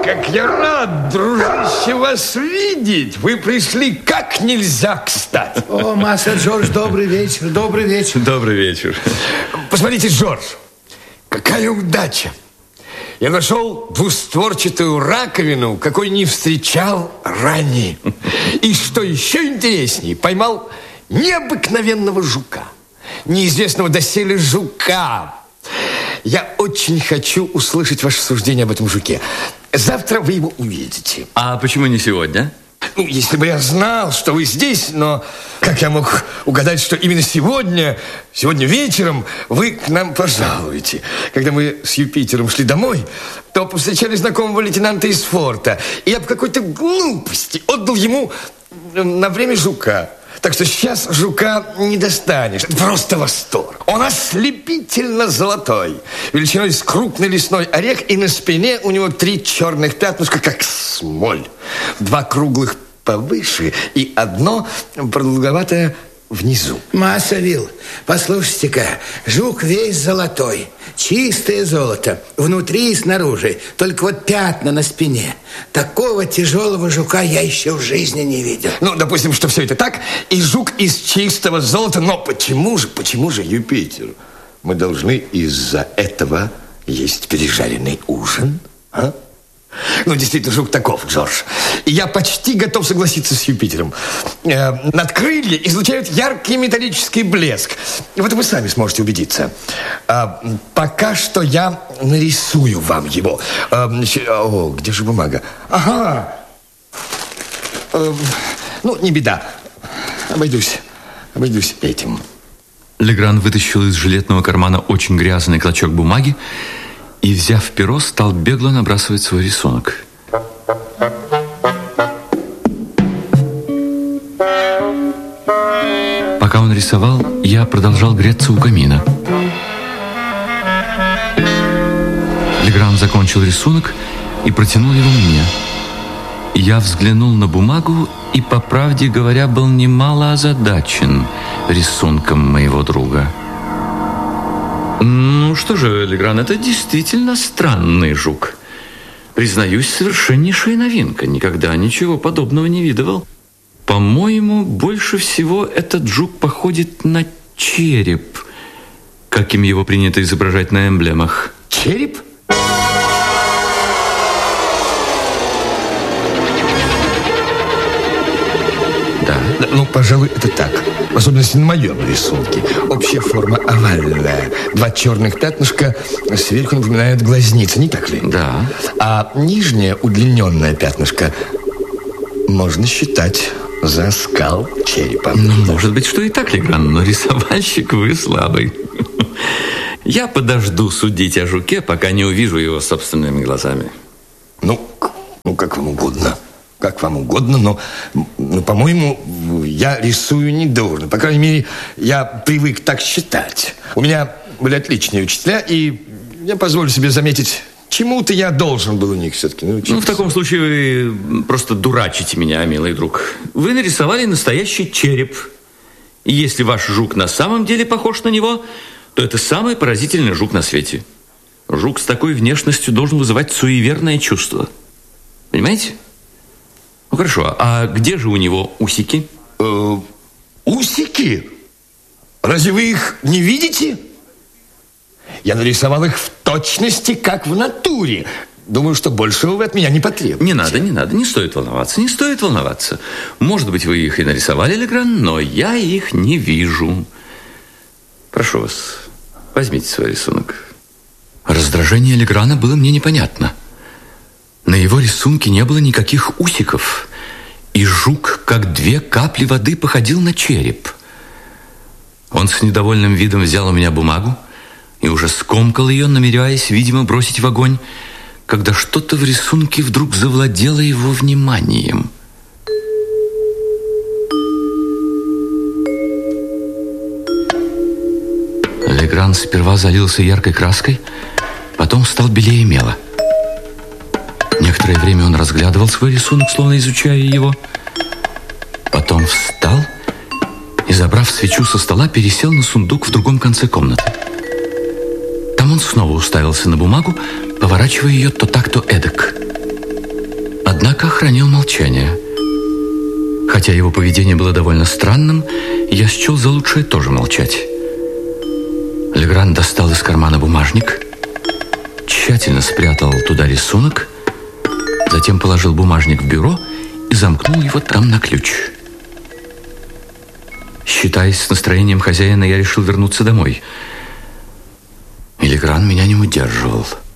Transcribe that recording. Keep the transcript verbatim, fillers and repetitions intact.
как я рад, дружище, вас видеть. Вы пришли как нельзя кстати. О, Мастер Джордж, добрый вечер, добрый вечер. Добрый вечер. Посмотрите, Джордж, какая удача. Я нашел двустворчатую раковину, какой не встречал ранее. И что еще интереснее, поймал необыкновенного жука. Неизвестного доселе жука. Я очень хочу услышать ваше суждение об этом жуке. Завтра вы его увидите. А почему не сегодня? Ну, если бы я знал, что вы здесь, но как я мог угадать, что именно сегодня, сегодня вечером вы к нам пожалуете? Когда мы с Юпитером шли домой, то повстречали знакомого лейтенанта из форта, и я по какой-то глупости отдал ему на время жука. Так что сейчас жука не достанешь. Это просто восторг. Он ослепительно золотой, величиной с крупный лесной орех, и на спине у него три черных пятнышка, как смоль. Два круглых повыше и одно продолговатое внизу. Масса Вилл, послушайте-ка, жук весь золотой, чистое золото, внутри и снаружи, только вот пятна на спине. Такого тяжелого жука я еще в жизни не видел. Ну, допустим, что все это так, и жук из чистого золота, но почему же, почему же, Юпитер, мы должны из-за этого есть пережаренный ужин, а? Ну, действительно, жук таков, Джордж. И я почти готов согласиться с Юпитером. Э, надкрылья излучают яркий металлический блеск. И вот вы сами сможете убедиться. Э, пока что я нарисую вам его. Э, о, где же бумага? Ага. Э, ну, не беда. Обойдусь. Обойдусь этим. Легран вытащил из жилетного кармана очень грязный клочок бумаги и, взяв перо, стал бегло набрасывать свой рисунок. Пока он рисовал, я продолжал греться у камина. Легран закончил рисунок и протянул его мне. Я взглянул на бумагу и, по правде говоря, был немало озадачен рисунком моего друга. Ну что же, Легран, это действительно странный жук. Признаюсь, совершеннейшая новинка. Никогда ничего подобного не видывал. По-моему, больше всего этот жук походит на череп, каким его принято изображать на эмблемах. Череп? Да. Ну, пожалуй, это так. В особенности на моем рисунке. Общая форма овальная. Два черных пятнышка сверху напоминают глазницы, не так ли? Да. А нижнее удлиненное пятнышко можно считать за оскал черепа. Ну, может быть, что и так, Легран, но рисовальщик вы слабый. Я подожду судить о жуке, пока не увижу его собственными глазами. Ну, ну как вам угодно. Как вам угодно, но, но, по-моему, я рисую недурно. По крайней мере, я привык так считать. У меня были отличные учителя, и я позволю себе заметить, чему-то я должен был у них все-таки научиться. Ну, в таком случае вы просто дурачите меня, милый друг. Вы нарисовали настоящий череп. И если ваш жук на самом деле похож на него, то это самый поразительный жук на свете. Жук с такой внешностью должен вызывать суеверное чувство. Понимаете? Ну, хорошо, а где же у него усики? Э, усики? Разве вы их не видите? Я нарисовал их в точности, как в натуре. Думаю, что большего вы от меня не потребуете. Не надо, не надо, не стоит волноваться, не стоит волноваться. Может быть, вы их и нарисовали, Легран, но я их не вижу. Прошу вас, возьмите свой рисунок. Раздражение Леграна было мне непонятно. На его рисунке не было никаких усиков, и жук, как две капли воды, походил на череп. Он с недовольным видом взял у меня бумагу и уже скомкал ее, намереваясь, видимо, бросить в огонь, когда что-то в рисунке вдруг завладело его вниманием. Легран сперва залился яркой краской, потом стал белее мела. Некоторое время он разглядывал свой рисунок, словно изучая его. Потом встал и, забрав свечу со стола, пересел на сундук в другом конце комнаты. Там он снова уставился на бумагу, поворачивая ее то так, то эдак. Однако хранил молчание. Хотя его поведение было довольно странным, я счел за лучшее тоже молчать. Легран достал из кармана бумажник, тщательно спрятал туда рисунок, затем положил бумажник в бюро и замкнул его там на ключ. Считаясь с настроением хозяина, я решил вернуться домой. И Легран меня не удерживал.